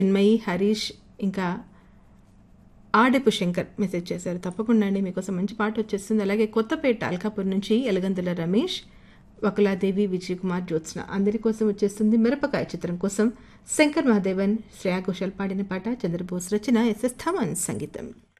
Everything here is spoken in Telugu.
చిన్మయి, హరీష్ ఇంకా ఆడెపు శంకర్ మెసేజ్ చేశారు. తప్పకుండా అండి మీకోసం మంచి పాట వచ్చేస్తుంది. అలాగే కొత్తపేట అల్కాపూర్ నుంచి ఎలగందుల రమేష్, వకులాదేవి, విజయ్ కుమార్, జ్యోత్స్న అందరి కోసం వచ్చేస్తుంది. మిరపకాయ చిత్రం కోసం శంకర్ మహాదేవన్, శ్రేయా ఘోషాల్ పాడిన పాట. చంద్రబోస్ రచన, ఎస్ఎస్ థమన్ సంగీతం.